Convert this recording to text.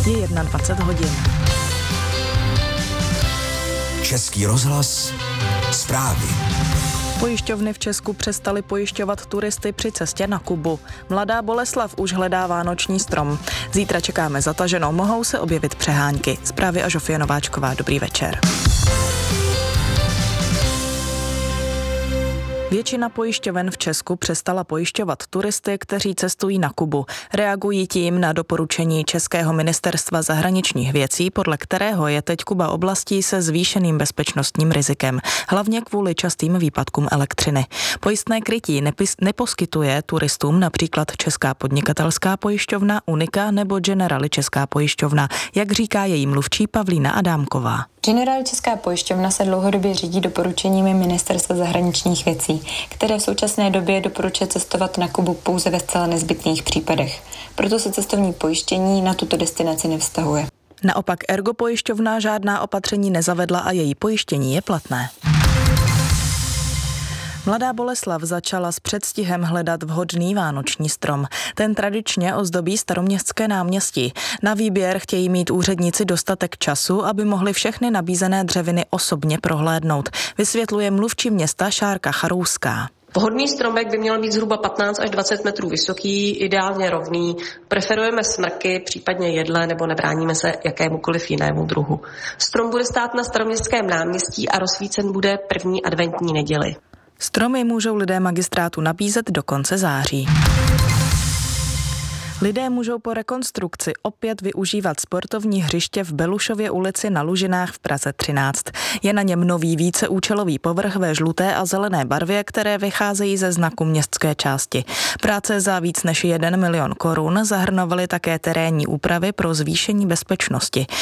Je 21 hodin. Český rozhlas, zprávy. Pojišťovny v Česku přestaly pojišťovat turisty při cestě na Kubu. Mladá Boleslav už hledá vánoční strom. Zítra čekáme zataženou, mohou se objevit přehánky. Zprávy a Žofie Nováčková, dobrý večer. Většina pojišťoven v Česku přestala pojišťovat turisty, kteří cestují na Kubu. Reagují tím na doporučení Českého ministerstva zahraničních věcí, podle kterého je teď Kuba oblastí se zvýšeným bezpečnostním rizikem, hlavně kvůli častým výpadkům elektřiny. Pojistné krytí neposkytuje turistům například Česká podnikatelská pojišťovna, Unika nebo Generali Česká pojišťovna, jak říká její mluvčí Pavlína Adámková. Generali Česká pojišťovna se dlouhodobě řídí doporučeními Ministerstva zahraničních věcí, které v současné době doporučuje cestovat na Kubu pouze ve zcela nezbytných případech. Proto se cestovní pojištění na tuto destinaci nevztahuje. Naopak Ergo pojišťovna žádná opatření nezavedla a její pojištění je platné. Mladá Boleslav začala s předstihem hledat vhodný vánoční strom. Ten tradičně ozdobí Staroměstské náměstí. Na výběr chtějí mít úředníci dostatek času, aby mohli všechny nabízené dřeviny osobně prohlédnout, vysvětluje mluvčí města Šárka Charouská. Vhodný stromek by měl být zhruba 15 až 20 metrů vysoký, ideálně rovný. Preferujeme smrky, případně jedle, nebo nebráníme se jakémukoliv jinému druhu. Strom bude stát na Staroměstském náměstí a rozsvícen bude první adventní neděli. Stromy můžou lidé magistrátu nabízet do konce září. Lidé můžou po rekonstrukci opět využívat sportovní hřiště v Belušově ulici na Lužinách v Praze 13. Je na něm nový víceúčelový povrch ve žluté a zelené barvě, které vycházejí ze znaku městské části. Práce za víc než 1 milion korun zahrnovaly také terénní úpravy pro zvýšení bezpečnosti.